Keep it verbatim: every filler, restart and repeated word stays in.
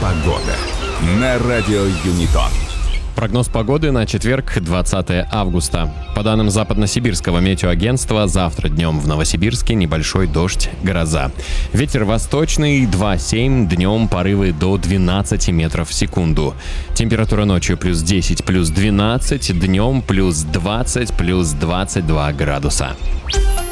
Погода на радио Юнитон. Прогноз погоды на четверг, двадцатое августа. По данным Западно-Сибирского метеоагентства, завтра днем в Новосибирске небольшой дождь, гроза. Ветер восточный два семь, днем порывы до двенадцати метров в секунду. Температура ночью плюс десять, плюс двенадцать, днем плюс двадцать, плюс двадцать два градуса.